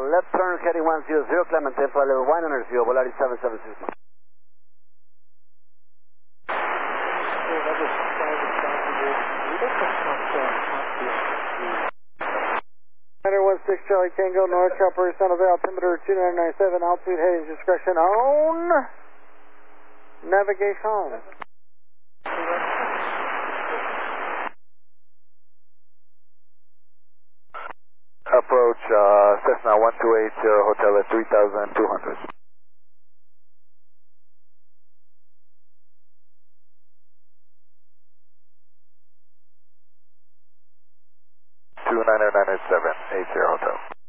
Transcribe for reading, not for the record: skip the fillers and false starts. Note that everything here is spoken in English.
left turn heading 100, Clemente, flight level 100, Volaris 776. Charlie Tango, North Chopper, Son of altimeter 2997, altitude heading discretion on navigation. Approach Cessna 1280, hotel at 3200. 29987, 80 hotel.